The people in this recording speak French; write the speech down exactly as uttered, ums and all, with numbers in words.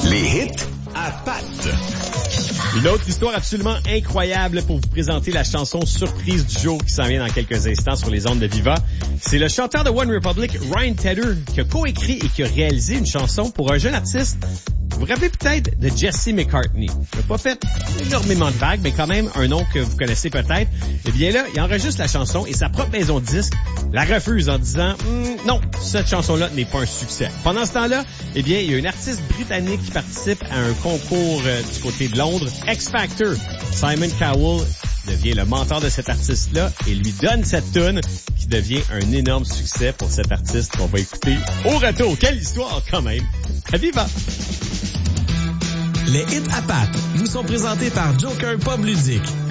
Les hits à Pat. Une autre histoire absolument incroyable pour vous présenter la chanson surprise du jour qui s'en vient dans quelques instants sur les ondes de Viva. C'est le chanteur de One Republic, Ryan Tedder, qui a coécrit et qui a réalisé une chanson pour un jeune artiste. Vous vous rappelez peut-être de Jesse McCartney. Il n'a pas fait énormément de vagues, mais quand même un nom que vous connaissez peut-être. Eh bien là, il enregistre la chanson et sa propre maison de disques la refuse en disant hm, « Non, cette chanson-là n'est pas un succès ». Pendant ce temps-là, eh bien, il y a une artiste britannique qui participe à un concours euh, du côté de Londres, X Factor. Simon Cowell devient le mentor de cet artiste-là et lui donne cette tune qui devient un énorme succès pour cet artiste qu'on va écouter au retour. Quelle histoire quand même! À Viva! Les hits à Pat nous sont présentés par Joker Pub Ludique.